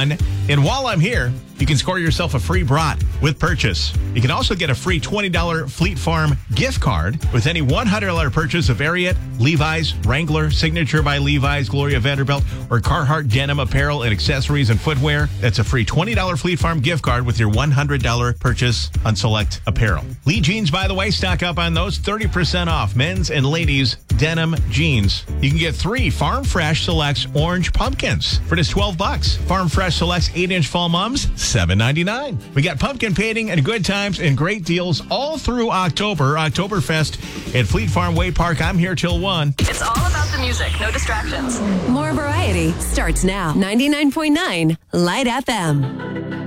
1. And while I'm here, you can score yourself a free brat with purchase. You can also get a free $20 Fleet Farm gift card with any $100 purchase of Ariat, Levi's, Wrangler, Signature by Levi's, Gloria Vanderbilt, or Carhartt denim apparel and accessories and footwear. That's a free $20 Fleet Farm gift card with your $100 purchase on select apparel. Lee Jeans, by the way, stock up on those. 30% off men's and ladies' denim jeans. You can get 3 Farm Fresh Selects orange pumpkins for just $12. Farm Fresh Selects 8-inch fall mums, $7.99. We got pumpkin painting and good times and great deals all through October. Oktoberfest at Fleet Farm Way Park. I'm here till 1. It's all about the music, no distractions. More variety starts now. 99.9 Light FM.